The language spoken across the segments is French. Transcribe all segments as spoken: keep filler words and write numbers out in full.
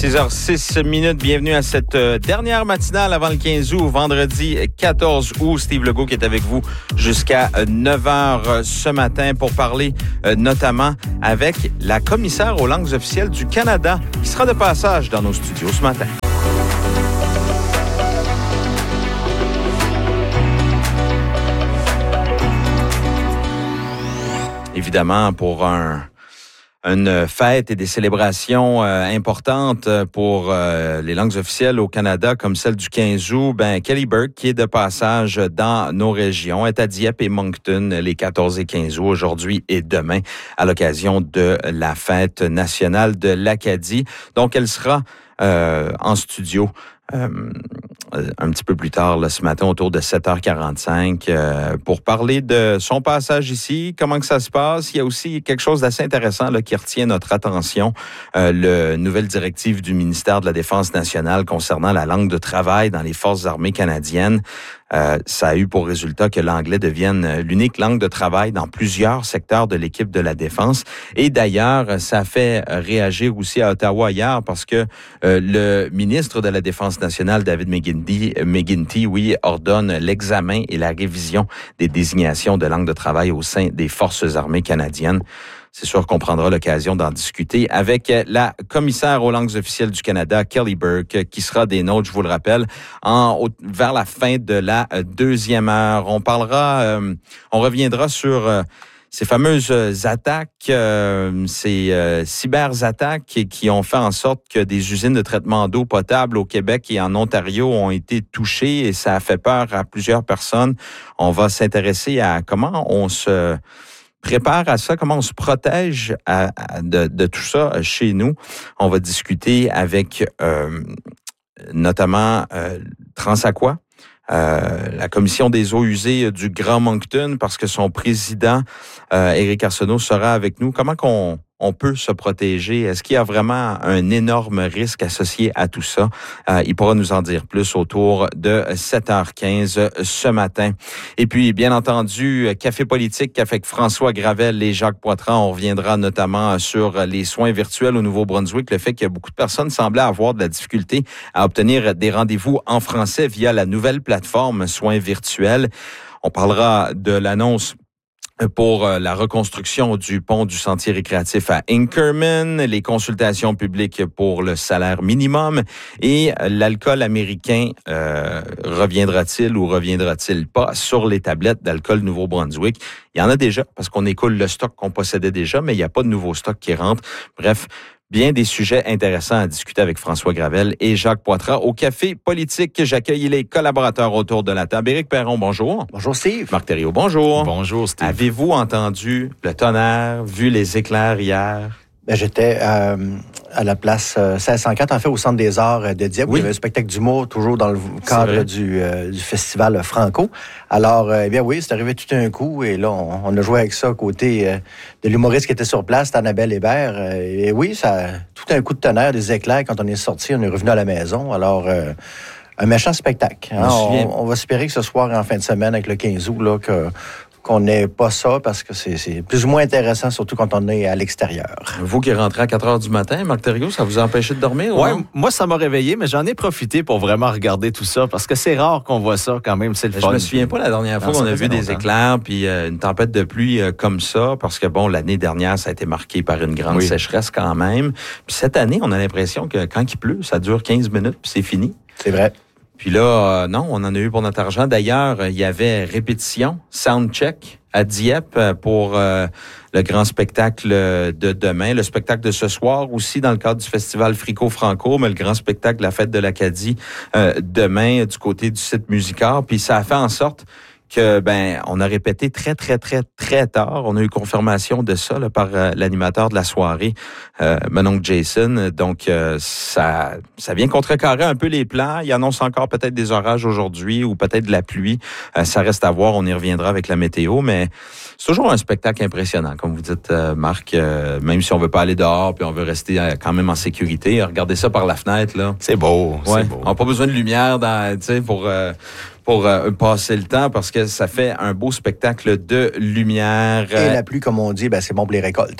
six heures six minutes, bienvenue à cette dernière matinale avant le quinze août, vendredi quatorze août. Steve Legault qui est avec vous jusqu'à neuf heures ce matin pour parler notamment avec la commissaire aux langues officielles du Canada qui sera de passage dans nos studios ce matin. Évidemment, pour un... une fête et des célébrations euh, importantes pour euh, les langues officielles au Canada, comme celle du quinze août. Ben, Kelly Burke, qui est de passage dans nos régions, est à Dieppe et Moncton les quatorze et quinze août, aujourd'hui et demain, à l'occasion de la fête nationale de l'Acadie. Donc, elle sera euh, en studio Euh, un petit peu plus tard là, ce matin, autour de sept heures quarante-cinq, euh, pour parler de son passage ici, comment que ça se passe. Il y a aussi quelque chose d'assez intéressant là, qui retient notre attention, euh, la nouvelle directive du ministère de la Défense nationale concernant la langue de travail dans les Forces armées canadiennes. Euh, ça a eu pour résultat que l'anglais devienne l'unique langue de travail dans plusieurs secteurs de l'équipe de la défense. Et d'ailleurs, ça a fait réagir aussi à Ottawa hier parce que euh, le ministre de la Défense nationale, David McGuinty, McGuinty, oui, ordonne l'examen et la révision des désignations de langue de travail au sein des Forces armées canadiennes. C'est sûr qu'on prendra l'occasion d'en discuter avec la commissaire aux langues officielles du Canada, Kelly Burke, qui sera des nôtres, je vous le rappelle, en, au, vers la fin de la deuxième heure. On parlera, euh, on reviendra sur euh, ces fameuses attaques, euh, ces euh, cyberattaques qui, qui ont fait en sorte que des usines de traitement d'eau potable au Québec et en Ontario ont été touchées et ça a fait peur à plusieurs personnes. On va s'intéresser à comment on se prépare à ça, comment on se protège à, à, de, de tout ça chez nous. On va discuter avec euh, notamment euh, Transaqua, euh, la commission des eaux usées du Grand Moncton, parce que son président, euh, Éric Arsenault, sera avec nous. Comment qu'on on peut se protéger? Est-ce qu'il y a vraiment un énorme risque associé à tout ça? Euh, il pourra nous en dire plus autour de sept heures quinze ce matin. Et puis, bien entendu, Café politique avec François Gravel et Jacques Poitras. On reviendra notamment sur les soins virtuels au Nouveau-Brunswick, le fait qu'il y a beaucoup de personnes semblaient avoir de la difficulté à obtenir des rendez-vous en français via la nouvelle plateforme Soins virtuels. On parlera de l'annonce pour la reconstruction du pont du sentier récréatif à Inkerman, les consultations publiques pour le salaire minimum et l'alcool américain, euh, reviendra-t-il ou reviendra-t-il pas sur les tablettes d'alcool Nouveau-Brunswick? Il y en a déjà parce qu'on écoule le stock qu'on possédait déjà, mais il n'y a pas de nouveau stock qui rentre. Bref, bien des sujets intéressants à discuter avec François Gravel et Jacques Poitras. Au Café politique, j'accueille les collaborateurs autour de la table. Éric Perron, bonjour. Bonjour Steve. Marc Thériault, bonjour. Bonjour Steve. Avez-vous entendu le tonnerre, vu les éclairs hier? Ben, j'étais euh, à la place euh, seize cent quatre, en fait, au Centre des Arts de Dieppe. Oui. Il y avait un spectacle d'humour, toujours dans le cadre du, euh, du festival Franco. Alors, euh, eh bien oui, c'est arrivé tout d'un coup. Et là, on, on a joué avec ça à côté euh, de l'humoriste qui était sur place, Annabelle Hébert. Euh, et oui, ça, tout un coup de tonnerre, des éclairs. Quand on est sorti, on est revenu à la maison. Alors, euh, un méchant spectacle. Hein? On, on va espérer que ce soir, en fin de semaine, avec le quinze août, là, que... qu'on n'ait pas ça, parce que c'est, c'est plus ou moins intéressant, surtout quand on est à l'extérieur. Vous qui rentrez à quatre heures du matin, Marc Thériault, ça vous a empêché de dormir? Oui, moi, ça m'a réveillé, mais j'en ai profité pour vraiment regarder tout ça, parce que c'est rare qu'on voit ça quand même, c'est le fun. Je me souviens pas la dernière fois non, qu'on a vu des éclairs, puis euh, une tempête de pluie euh, comme ça, parce que, bon, l'année dernière, ça a été marqué par une grande oui. sécheresse quand même. Puis cette année, on a l'impression que quand il pleut, ça dure quinze minutes, puis c'est fini. C'est vrai. Puis là, euh, non, on en a eu pour notre argent. D'ailleurs, il y avait répétition, soundcheck à Dieppe pour euh, le grand spectacle de demain. Le spectacle de ce soir aussi dans le cadre du festival Frico-Franco, mais le grand spectacle de la fête de l'Acadie euh, demain du côté du site Musicard. Puis ça a fait en sorte que ben on a répété très, très, très, très tard. On a eu confirmation de ça là, par euh, l'animateur de la soirée, euh, mon oncle Jason. Donc, euh, ça ça vient contrecarrer un peu les plans. Il annonce encore peut-être des orages aujourd'hui ou peut-être de la pluie. Euh, ça reste à voir. On y reviendra avec la météo, mais c'est toujours un spectacle impressionnant, comme vous dites, euh, Marc. Euh, même si on veut pas aller dehors puis on veut rester euh, quand même en sécurité, regardez ça par la fenêtre, là. C'est beau, ouais. c'est beau. On n'a pas besoin de lumière dans, tu sais, pour... Euh, pour euh, passer le temps, parce que ça fait un beau spectacle de lumière. Et la pluie, comme on dit, ben, c'est bon pour les récoltes, hein?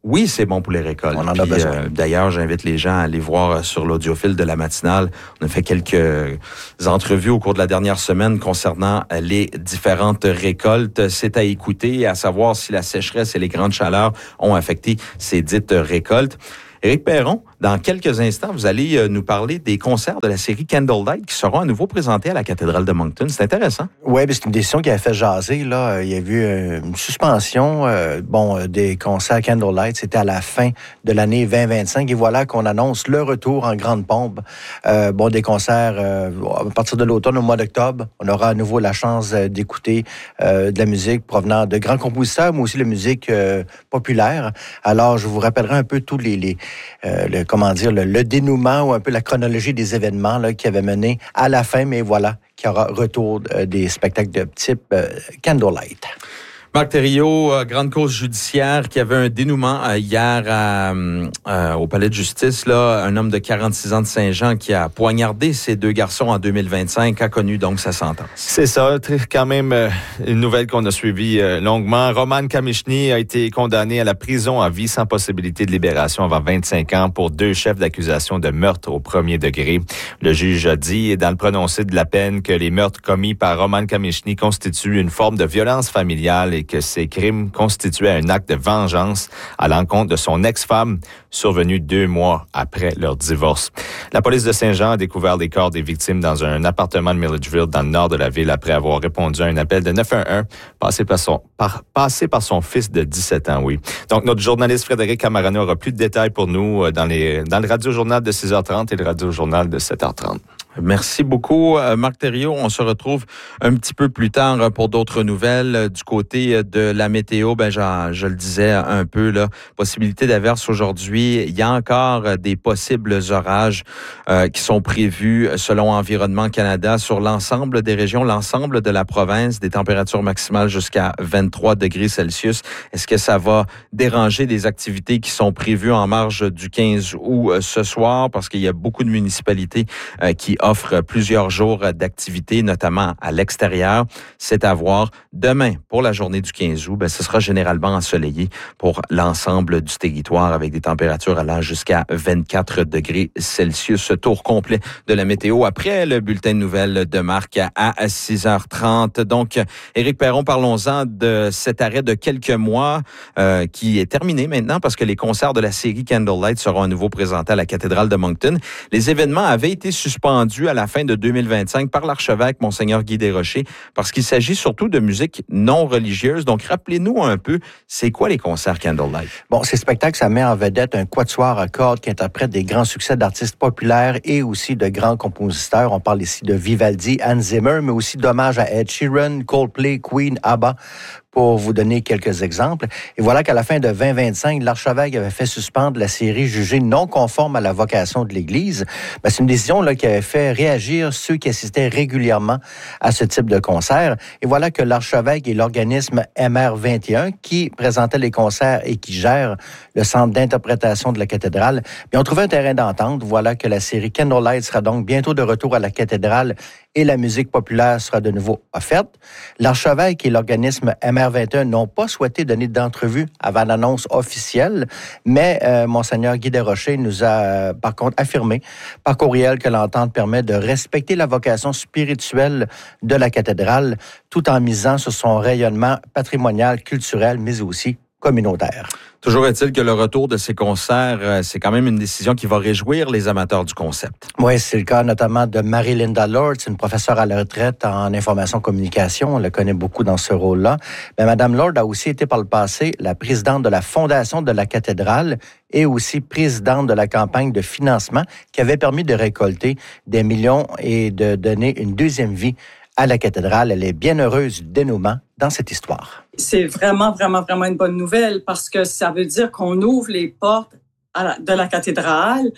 Oui, c'est bon pour les récoltes. On en Puis, a besoin. Euh, d'ailleurs, j'invite les gens à aller voir sur l'audiophile de la matinale. On a fait quelques entrevues au cours de la dernière semaine concernant les différentes récoltes. C'est à écouter et à savoir si la sécheresse et les grandes chaleurs ont affecté ces dites récoltes. Éric Perron, dans quelques instants, vous allez nous parler des concerts de la série Candlelight qui seront à nouveau présentés à la cathédrale de Moncton. C'est intéressant. Oui, c'est une décision qui a fait jaser. Là. Il y a eu une suspension euh, bon, des concerts Candlelight. C'était à la fin de l'année vingt vingt-cinq. Et voilà qu'on annonce le retour en grande pompe. Euh, bon, des concerts euh, à partir de l'automne, au mois d'octobre. On aura à nouveau la chance d'écouter euh, de la musique provenant de grands compositeurs, mais aussi de la musique euh, populaire. Alors, je vous rappellerai un peu tous les... les Euh, le, comment dire, le, le dénouement ou un peu la chronologie des événements là, qui avaient mené à la fin, mais voilà, qu'il y aura retour euh, des spectacles de type euh, Candlelight. Marc Thériault, euh, grande cause judiciaire qui avait un dénouement euh, hier à, euh, au palais de justice. Là, un homme de quarante-six ans de Saint-Jean qui a poignardé ses deux garçons en deux mille vingt-cinq a connu donc sa sentence. C'est ça, quand même euh, une nouvelle qu'on a suivie euh, longuement. Roman Kamichny a été condamné à la prison à vie sans possibilité de libération avant vingt-cinq ans pour deux chefs d'accusation de meurtre au premier degré. Le juge a dit dans le prononcé de la peine que les meurtres commis par Roman Kamichny constituent une forme de violence familiale et que ces crimes constituaient un acte de vengeance à l'encontre de son ex-femme, survenu deux mois après leur divorce. La police de Saint-Jean a découvert les corps des victimes dans un appartement de Milledgeville, dans le nord de la ville, après avoir répondu à un appel de neuf un un passé par son, par, passé par son fils de dix-sept ans, oui. Donc, notre journaliste Frédéric Camarano aura plus de détails pour nous dans, les, dans le radio-journal de six heures trente et le radio-journal de sept heures trente. Merci beaucoup, Marc Thériault. On se retrouve un petit peu plus tard pour d'autres nouvelles. Du côté de la météo, ben, je, je le disais un peu, là, possibilité d'averse aujourd'hui. Il y a encore des possibles orages euh, qui sont prévus selon Environnement Canada sur l'ensemble des régions, l'ensemble de la province, des températures maximales jusqu'à vingt-trois degrés Celsius. Est-ce que ça va déranger des activités qui sont prévues en marge du quinze août ce soir? Parce qu'il y a beaucoup de municipalités euh, qui offre plusieurs jours d'activité, notamment à l'extérieur. C'est à voir. Demain, pour la journée du quinze août, ben, ce sera généralement ensoleillé pour l'ensemble du territoire avec des températures allant jusqu'à vingt-quatre degrés Celsius. Tour complet de la météo après le bulletin de nouvelles de Marc à six heures trente. Donc, Éric Perron, parlons-en de cet arrêt de quelques mois euh, qui est terminé maintenant parce que les concerts de la série Candlelight seront à nouveau présentés à la cathédrale de Moncton. Les événements avaient été suspendus à la fin de deux mille vingt-cinq par l'archevêque Monseigneur Guy Desrochers parce qu'il s'agit surtout de musique non religieuse. Donc, rappelez-nous un peu, c'est quoi les concerts Candlelight? Bon, ces spectacles, ça met en vedette un quatuor à cordes qui interprète des grands succès d'artistes populaires et aussi de grands compositeurs. On parle ici de Vivaldi, Hans Zimmer, mais aussi d'hommage à Ed Sheeran, Coldplay, Queen, ABBA, pour vous donner quelques exemples. Et voilà qu'à la fin de vingt vingt-cinq, l'archevêque avait fait suspendre la série jugée non conforme à la vocation de l'Église. Ben, c'est une décision là, qui avait fait réagir ceux qui assistaient régulièrement à ce type de concert. Et voilà que l'archevêque et l'organisme M R vingt et un, qui présentait les concerts et qui gère le centre d'interprétation de la cathédrale, bien, ont trouvé un terrain d'entente. Voilà que la série Candlelight sera donc bientôt de retour à la cathédrale et la musique populaire sera de nouveau offerte. L'archevêque et l'organisme M R vingt et un n'ont pas souhaité donner d'entrevue avant l'annonce officielle, mais euh, Monseigneur Guy Desrochers nous a euh, par contre affirmé par courriel que l'entente permet de respecter la vocation spirituelle de la cathédrale tout en misant sur son rayonnement patrimonial, culturel, mais aussi communautaire. Toujours est-il que le retour de ces concerts, c'est quand même une décision qui va réjouir les amateurs du concept. Oui, c'est le cas notamment de Marie-Linda Lord, c'est une professeure à la retraite en information-communication. On la connaît beaucoup dans ce rôle-là. Mais Madame Lord a aussi été par le passé la présidente de la fondation de la cathédrale et aussi présidente de la campagne de financement qui avait permis de récolter des millions et de donner une deuxième vie à la cathédrale. Elle est bien heureuse du dénouement dans cette histoire. C'est vraiment, vraiment, vraiment une bonne nouvelle parce que ça veut dire qu'on ouvre les portes à la, de la cathédrale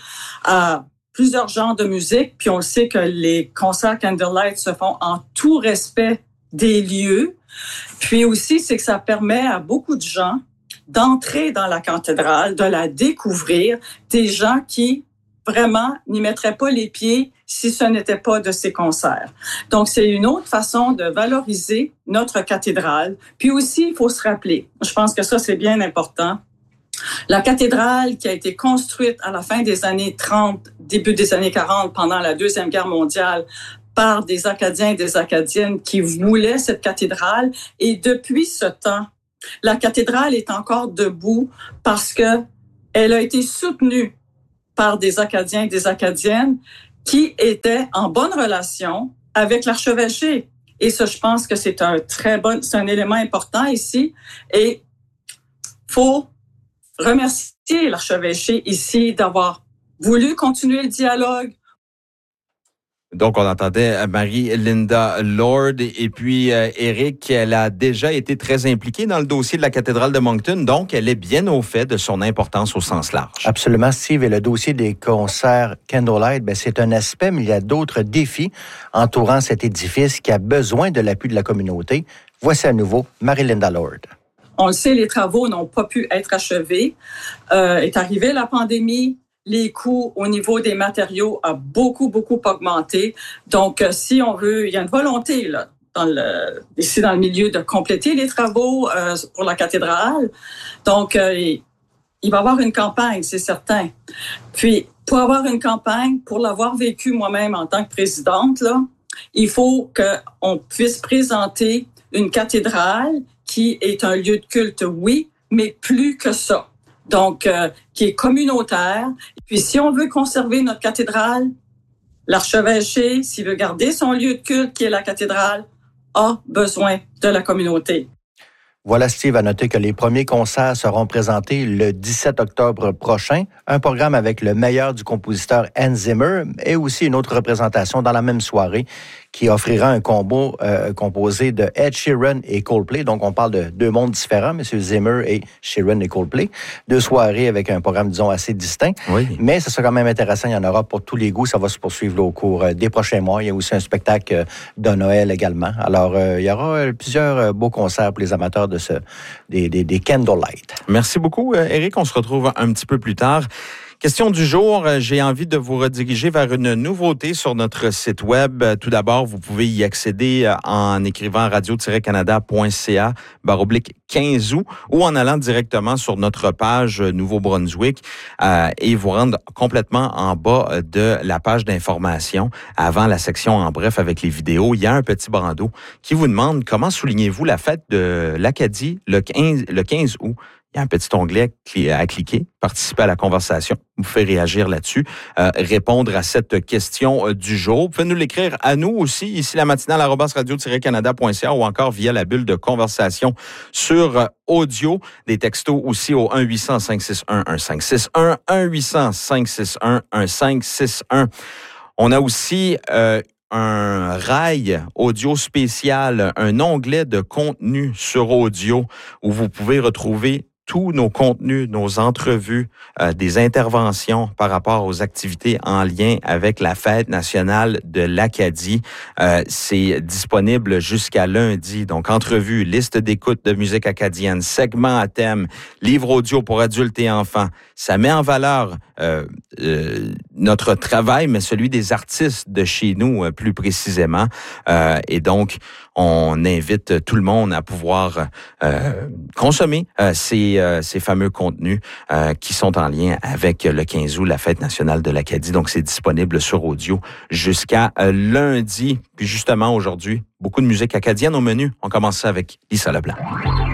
à plusieurs genres de musique. Puis on le sait que les concerts Candlelight se font en tout respect des lieux. Puis aussi, c'est que ça permet à beaucoup de gens d'entrer dans la cathédrale, de la découvrir, des gens qui vraiment n'y mettraient pas les pieds si ce n'était pas de ces concerts. Donc, c'est une autre façon de valoriser notre cathédrale. Puis aussi, il faut se rappeler, je pense que ça, c'est bien important, La cathédrale qui a été construite à la fin des années trente, début des années quarante, pendant la Deuxième Guerre mondiale, par des Acadiens et des Acadiennes qui voulaient cette cathédrale. Et depuis ce temps, la cathédrale est encore debout parce que elle a été soutenue par des Acadiens et des Acadiennes qui étaient en bonne relation avec l'archevêché. Et ça, je pense que c'est un très bon, c'est un élément important ici. Et faut remercier l'archevêché ici d'avoir voulu continuer le dialogue. Donc, on entendait Marie-Linda Lord et puis euh, Éric, elle a déjà été très impliquée dans le dossier de la cathédrale de Moncton, donc elle est bien au fait de son importance au sens large. Absolument, Steve. Et le dossier des concerts Candlelight, ben, c'est un aspect, mais il y a d'autres défis entourant cet édifice qui a besoin de l'appui de la communauté. Voici à nouveau Marie-Linda Lord. On le sait, les travaux n'ont pas pu être achevés. Euh, est arrivée la pandémie. Les coûts au niveau des matériaux ont beaucoup, beaucoup augmenté. Donc, euh, si on veut, il y a une volonté là, dans le, ici dans le milieu de compléter les travaux euh, pour la cathédrale. Donc, euh, il, il va y avoir une campagne, c'est certain. Puis, pour avoir une campagne, pour l'avoir vécu moi-même en tant que présidente, là, il faut qu'on puisse présenter une cathédrale qui est un lieu de culte, oui, mais plus que ça. Donc, euh, qui est communautaire. Et puis, si on veut conserver notre cathédrale, l'archevêché, s'il veut garder son lieu de culte, qui est la cathédrale, a besoin de la communauté. Voilà, Steve, à noter que les premiers concerts seront présentés le dix-sept octobre prochain. Un programme avec le meilleur du compositeur Hans Zimmer et aussi une autre représentation dans la même soirée qui offrira un combo euh, composé de Ed Sheeran et Coldplay. Donc, on parle de deux mondes différents, M. Zimmer et Sheeran et Coldplay. Deux soirées avec un programme, disons, assez distinct. Oui. Mais ça sera quand même intéressant. Il y en aura pour tous les goûts. Ça va se poursuivre là, au cours des prochains mois. Il y a aussi un spectacle de Noël également. Alors, euh, il y aura plusieurs beaux concerts pour les amateurs de ce, des, des, des Candlelight. Merci beaucoup, Éric. On se retrouve un petit peu plus tard. Question du jour, j'ai envie de vous rediriger vers une nouveauté sur notre site web. Tout d'abord, vous pouvez y accéder en écrivant radio tiret canada point c a barre oblique quinze août ou en allant directement sur notre page Nouveau-Brunswick euh, et vous rendre complètement en bas de la page d'information avant la section en bref avec les vidéos. Il y a un petit bandeau qui vous demande comment soulignez-vous la fête de l'Acadie le quinze, le quinze août. Il y a un petit onglet à cliquer, participer à la conversation, vous fait réagir là-dessus, euh, répondre à cette question euh, du jour. Vous pouvez nous l'écrire à nous aussi, ici la matinale arobase radio tiret canada point c a ou encore via la bulle de conversation sur euh, audio. Des textos aussi au un huit cents cinq six un un cinq six un, un huit cents cinq six un un cinq six un. On a aussi euh, un rail audio spécial, un onglet de contenu sur audio où vous pouvez retrouver tous nos contenus, nos entrevues, euh, des interventions par rapport aux activités en lien avec la fête nationale de l'Acadie. Euh, c'est disponible jusqu'à lundi. Donc, entrevues, liste d'écoute de musique acadienne, segments à thème, livre audio pour adultes et enfants. Ça met en valeur euh, euh, notre travail, mais celui des artistes de chez nous, euh, plus précisément. Euh, et donc, on invite tout le monde à pouvoir euh, consommer euh, ces, euh, ces fameux contenus euh, qui sont en lien avec le quinze août, la fête nationale de l'Acadie. Donc, c'est disponible sur audio jusqu'à euh, lundi. Puis justement, aujourd'hui, beaucoup de musique acadienne au menu. On commence ça avec Lisa Leblanc.